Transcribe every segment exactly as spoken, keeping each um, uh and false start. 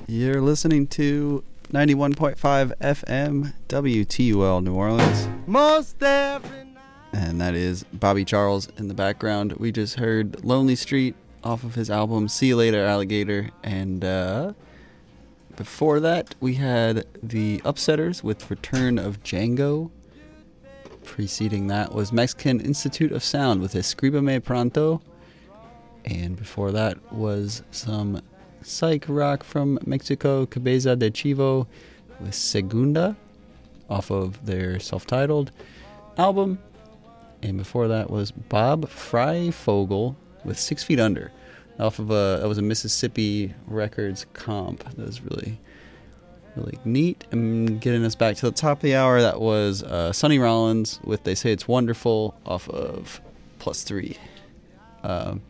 You're listening to ninety-one point five F M W T U L New Orleans. Most every night. And that is Bobby Charles in the background. We just heard Lonely Street off of his album See You Later Alligator. And uh, before that, we had the Upsetters with Return of Django. Preceding that was Mexican Institute of Sound with Escríbeme Pronto. And before that was some psych rock from Mexico, Cabeza de Chivo with Segunda off of their self-titled album. And before that was Bob Freifogel with Six Feet Under off of a, that was a Mississippi Records comp. That was really, really neat. And getting us back to the top of the hour, that was uh, Sonny Rollins with They Say It's Wonderful off of Plus Three. Um,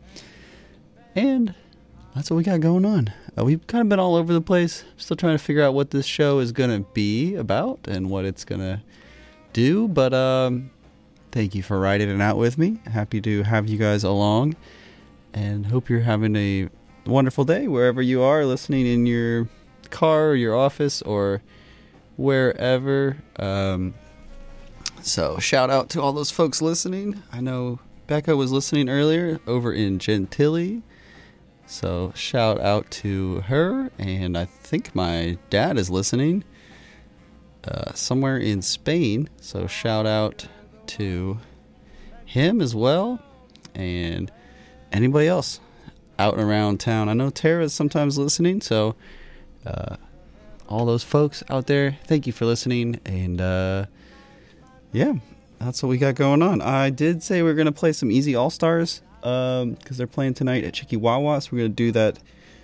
and that's what we got going on. Uh, we've kind of been all over the place. Still trying to figure out what this show is going to be about and what it's going to do. But um, thank you for riding it out with me. Happy to have you guys along. And hope you're having a wonderful day wherever you are, listening in your car or your office or wherever. Um, so shout out to all those folks listening. I know Becca was listening earlier over in Gentilly. So shout out to her, and I think my dad is listening uh, somewhere in Spain. So shout out to him as well, and anybody else out and around town. I know Tara's sometimes listening, so uh, all those folks out there, thank you for listening, and uh, yeah, that's what we got going on. I did say we were going to play some Easy All-Stars, Um, because they're playing tonight at Chiquiwawa, so we're going to do that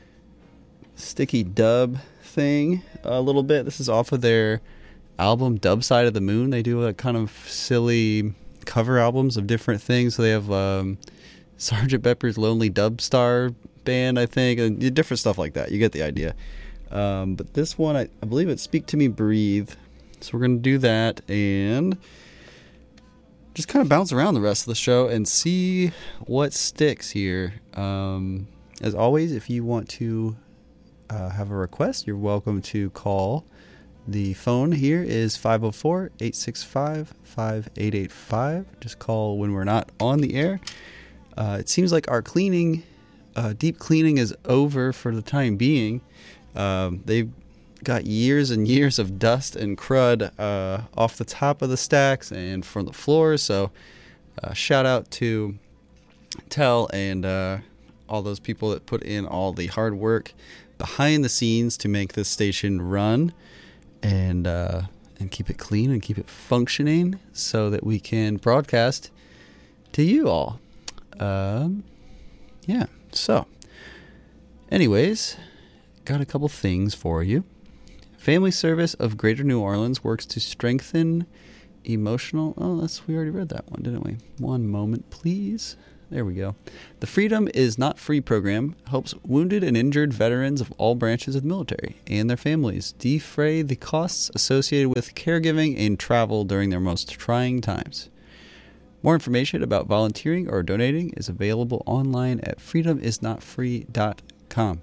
sticky dub thing a little bit. This is off of their album Dub Side of the Moon. They do a kind of silly cover albums of different things. So they have um, Sergeant Pepper's Lonely Dub Star Band, I think, and different stuff like that. You get the idea. Um, but this one, I, I believe it's Speak to Me, Breathe. So we're going to do that and just kind of bounce around the rest of the show and see what sticks here. Um, as always, if you want to uh, have a request, you're welcome to call. The phone here is five oh four, eight six five, five eight eight five. Just call when we're not on the air. Uh, it seems like our cleaning, uh, deep cleaning is over for the time being. Um, they've got years and years of dust and crud uh, off the top of the stacks and from the floors. So uh, shout out to Tell and uh, all those people that put in all the hard work behind the scenes to make this station run and uh, and keep it clean and keep it functioning so that we can broadcast to you all. Um, yeah, so anyways, got a couple things for you. Family Service of Greater New Orleans works to strengthen emotional... Oh, that's we already read that one, didn't we? One moment, please. There we go. The Freedom is Not Free program helps wounded and injured veterans of all branches of the military and their families defray the costs associated with caregiving and travel during their most trying times. More information about volunteering or donating is available online at freedom is not free dot com.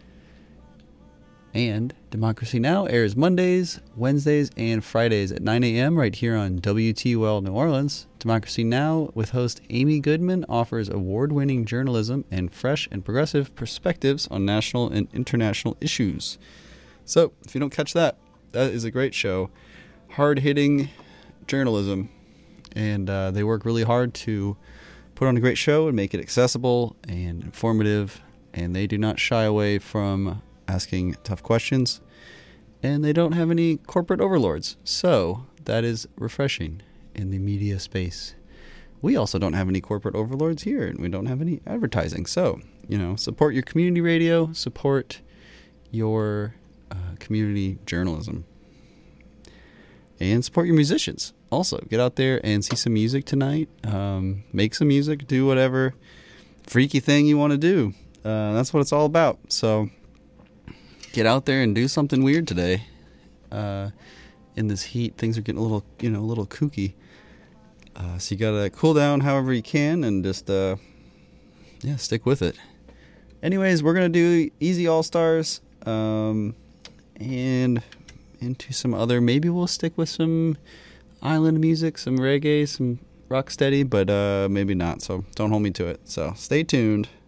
And Democracy Now! Airs Mondays, Wednesdays, and Fridays at nine a.m. right here on W T U L New Orleans. Democracy Now! With host Amy Goodman offers award-winning journalism and fresh and progressive perspectives on national and international issues. So, if you don't catch that, that is a great show. Hard-hitting journalism. And uh, they work really hard to put on a great show and make it accessible and informative. And they do not shy away from asking tough questions, and they don't have any corporate overlords, so that is refreshing in the media space. We also don't have any corporate overlords here, and we don't have any advertising, so, you know, support your community radio, support your uh, community journalism, and support your musicians. Also, get out there and see some music tonight, um, make some music, do whatever freaky thing you want to do. Uh, that's what it's all about, so get out there and do something weird today. Uh, in this heat, things are getting a little, you know, a little kooky. Uh, so you gotta cool down however you can and just, uh, yeah, stick with it. Anyways, we're gonna do Easy All Stars. Um, and into some other. Maybe we'll stick with some island music, some reggae, some rocksteady, but uh, maybe not. So don't hold me to it. So stay tuned.